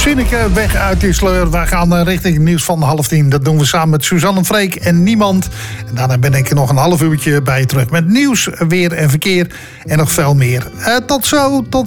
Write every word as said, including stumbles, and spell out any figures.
Zinneke weg uit die sleur. Wij gaan richting het nieuws van half tien. Dat doen we samen met Suzanne Freek en Niemand. En daarna ben ik nog een half uurtje bij je terug met nieuws, weer en verkeer en nog veel meer. Uh, tot zo, tot